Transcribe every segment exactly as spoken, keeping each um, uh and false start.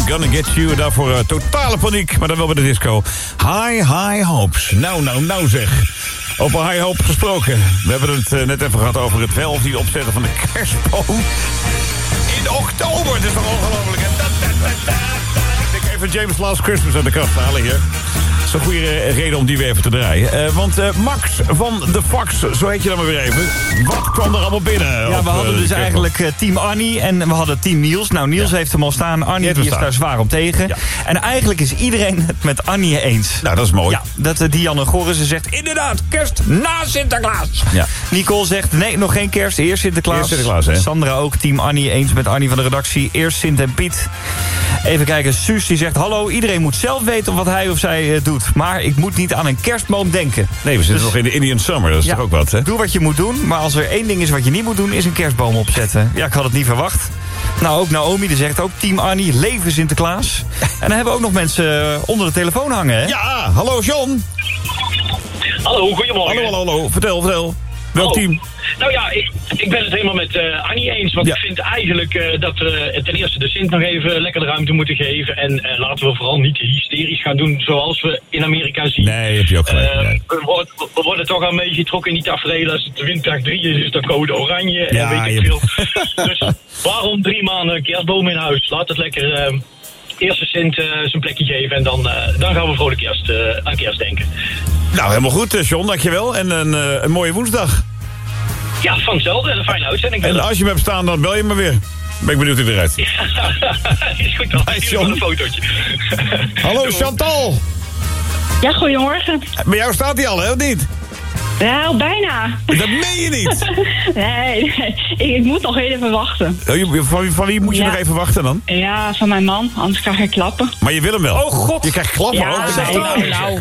Gonna Get You. Daarvoor uh, totale paniek, maar dan wel bij de disco. High, high hopes. Nou, nou, nou zeg. Over high hope gesproken. We hebben het uh, net even gehad over het wel of niet opzetten van de kerstboom. In oktober, het is toch ongelooflijk. Da, da, da, da, da. Ik denk even James Last Christmas uit de kast halen hier. Dat is een goede reden om die weer even te draaien. Uh, want uh, Max van de Fox, zo heet je dan maar weer even. Wat kwam er allemaal binnen? Ja, op, we hadden uh, dus eigenlijk uh, team Annie en we hadden team Niels. Nou, Niels ja. heeft hem al staan. Annie die is staan. daar zwaar op tegen. Ja. En eigenlijk is iedereen het met Annie eens. Nou, dat is mooi. Ja, dat uh, Dianne Gorrissen zegt, inderdaad, kerst na Sinterklaas. Ja. Nicole zegt, nee, nog geen kerst, eerst Sinterklaas. Eerst Sinterklaas, hè? Sandra ook, team Annie, eens met Annie van de redactie. Eerst Sint en Piet. Even kijken, Suus die zegt, hallo, iedereen moet zelf weten wat hij of zij uh, doet. Maar ik moet niet aan een kerstboom denken. Nee, we zitten dus nog in de Indian Summer, dat is ja, toch ook wat, hè? Doe wat je moet doen, maar als er één ding is wat je niet moet doen, is een kerstboom opzetten. Ja, ik had het niet verwacht. Nou, ook Naomi, die zegt ook, team Annie, leven Sinterklaas. En dan hebben we ook nog mensen onder de telefoon hangen, hè? Ja, hallo John. Hallo, goedemorgen. Hallo, hallo, hallo. Vertel, vertel. Welk team? Nou ja, ik, ik ben het helemaal met uh, Annie eens. Want ja. ik vind eigenlijk uh, dat we ten eerste de Sint nog even lekker de ruimte moeten geven. En uh, laten we vooral niet hysterisch gaan doen zoals we in Amerika zien. Nee, heb je ook gelijk. Uh, nee. we, worden, we worden toch al een beetje getrokken in die tafereel. Als het windkracht drie is, is dat code oranje. Ja, en weet ik veel. Dus waarom drie maanden kerstboom in huis? Laat het lekker... Uh, Eerst de Sint uh, zijn plekje geven en dan, uh, dan gaan we vrolijk kerst, uh, aan kerst denken. Nou, helemaal goed, John, dankjewel. En een, uh, een mooie woensdag. Ja, van hetzelfde. En een fijne uitzending. En als je me hebt staan, dan bel je me weer. Ben ik benieuwd hoe eruit ziet. Ja, is goed dan. Bye, John. Een fotootje. Hallo, Chantal. Ja, goedemorgen. Bij jou staat hij al, hè, of niet? Nou, bijna. Dat meen je niet. nee, nee. Ik, ik moet nog even wachten. Oh, van, van wie moet je ja. nog even wachten dan? Ja, van mijn man, anders krijg ik klappen. Maar je wil hem wel? Oh god. Je krijgt klappen ja, ook? Nee, nou, nou.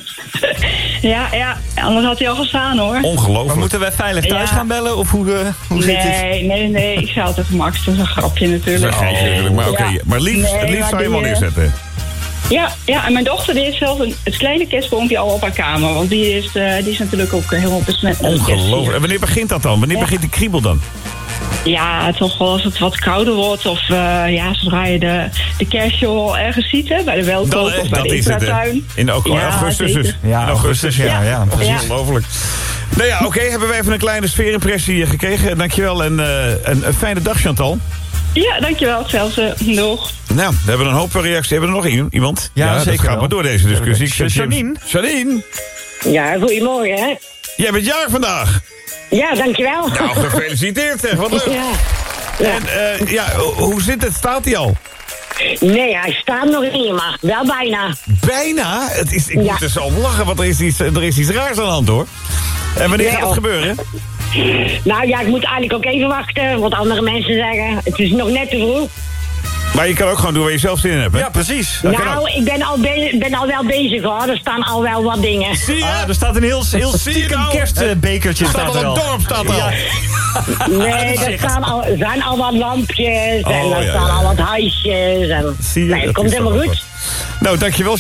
ja, ja, anders had hij al gestaan hoor. Ongelooflijk. Maar moeten wij veilig thuis ja. gaan bellen? Of hoe, uh, hoe zit het? Nee, nee, nee. Ik zou altijd Max. Dat is een grapje natuurlijk. Dat is een grapje natuurlijk. Maar oké, okay. ja. maar liefst, nee, liefst zou je hem al neerzetten. Ja, ja, en mijn dochter die heeft zelf een, het kleine kerstboompje al op haar kamer. Want die is, uh, die is natuurlijk ook helemaal besmet. Ongelooflijk. En wanneer begint dat dan? Wanneer ja. begint die kriebel dan? Ja, toch wel als het wat kouder wordt. Of uh, ja, zodra je de, de kerstjol ergens ziet, hè, bij de welkoop dan, of bij dat de intratuin. In de, ja, augustus dus. Ja, augustus, ja. ja, ja. Dat is ja. ongelooflijk. Nou ja, oké, okay, hebben we even een kleine sfeerimpressie gekregen. Dankjewel en uh, een, een fijne dag, Chantal. Ja, dankjewel. Hetzelfde. Nog. Nou, we hebben een hoop reacties. Hebben we er nog iemand? Ja, ja zeker. Gaat maar door deze discussie. Janine. Janine. Ja, goedemorgen, hè. Jij bent jarig vandaag. Ja, dankjewel. Nou, gefeliciteerd, zeg. Wat leuk. Ja. Ja. En uh, ja, hoe zit het? Staat hij al? Nee, hij staat nog niet, maar wel bijna. Bijna? Het is, ik ja. moet er zo om lachen, want er is, iets, er is iets raars aan de hand, hoor. En wanneer nee, gaat het gebeuren? Nou ja, ik moet eigenlijk ook even wachten, wat andere mensen zeggen. Het is nog net te vroeg. Maar je kan ook gewoon doen waar je zelf zin in hebt, hè? Ja, precies. Dat nou, ik ben al, be- ben al wel bezig, hoor. Er staan al wel wat dingen. Zie je? Ah, er staat een heel, heel stiekem nou? kerstbekertje. Er staat al een dorp, staat er al. Nee, er staan al, zijn al wat lampjes. Oh, en er ja, staan ja. al wat huisjes. En, Zie je? nee, het komt helemaal goed. Nou, dankjewel.